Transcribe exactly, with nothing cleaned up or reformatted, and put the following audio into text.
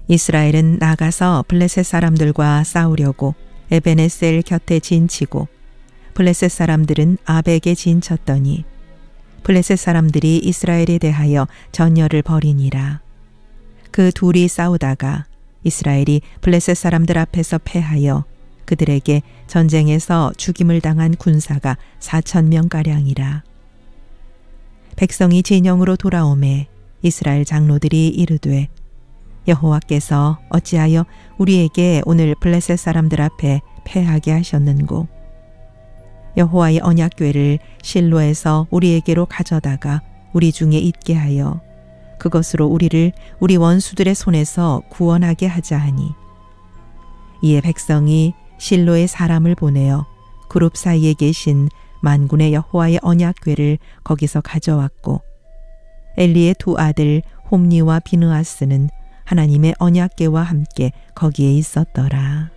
이스라엘은 나가서 블레셋 사람들과 싸우려고 에베네셀 곁에 진치고 블레셋 사람들은 아벡에 진쳤더니 블레셋 사람들이 이스라엘에 대하여 전열을 벌이니라. 그 둘이 싸우다가 이스라엘이 블레셋 사람들 앞에서 패하여 그들에게 전쟁에서 죽임을 당한 군사가 사천 명가량이라. 백성이 진영으로 돌아오매 이스라엘 장로들이 이르되 여호와께서 어찌하여 우리에게 오늘 블레셋 사람들 앞에 패하게 하셨는고 여호와의 언약궤를 실로에서 우리에게로 가져다가 우리 중에 있게 하여 그것으로 우리를 우리 원수들의 손에서 구원하게 하자 하니 이에 백성이 실로에 사람을 보내어 그룹 사이에 계신 만군의 여호와의 언약궤를 거기서 가져왔고 엘리의 두 아들 홈니와 비느하스는 하나님의 언약궤와 함께 거기에 있었더라.